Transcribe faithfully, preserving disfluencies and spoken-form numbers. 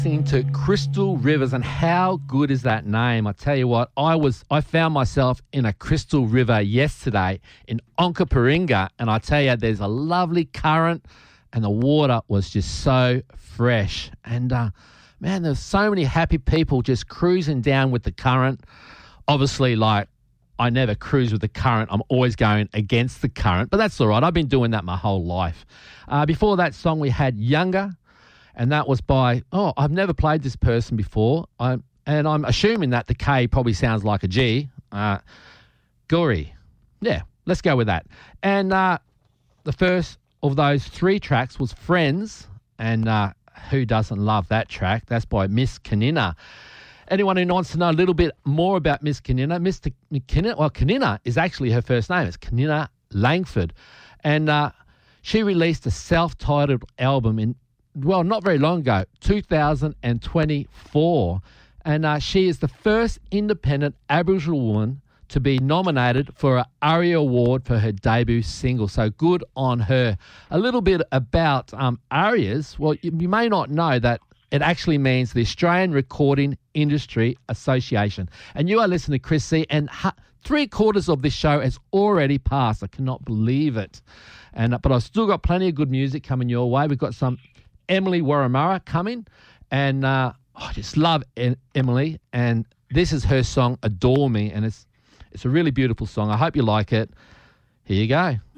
Listening to Crystal Rivers, and how good is that name? I tell you what, I was I found myself in a crystal river yesterday in Onkaparinga, and I tell you, there's a lovely current, and the water was just so fresh. And uh, man, there's so many happy people just cruising down with the current. Obviously, like, I never cruise with the current. I'm always going against the current, but that's all right. I've been doing that my whole life. Uh, before that song, we had Younger. And that was by, oh, I've never played this person before. I'm, and I'm assuming that the K probably sounds like a G. Uh, Gory. Yeah, let's go with that. And uh, the first of those three tracks was Friends. And uh, who doesn't love that track? That's by Miss Kanina. Anyone who wants to know a little bit more about Miss Kanina, Miss Kanina, well, Kanina is actually her first name. It's Kanina Langford. And uh, she released a self-titled album in well, not very long ago, two thousand twenty-four. And uh, she is the first independent Aboriginal woman to be nominated for an ARIA Award for her debut single. So good on her. A little bit about um, ARIAs. Well, you, you may not know that it actually means the Australian Recording Industry Association. And you are listening to Chris C, and ha- three quarters of this show has already passed. I cannot believe it. And uh, But I've still got plenty of good music coming your way. We've got some Emily Warramurra coming, and uh, I just love e- Emily, and this is her song Adore Me, and it's it's a really beautiful song. I hope you like it. Here you go.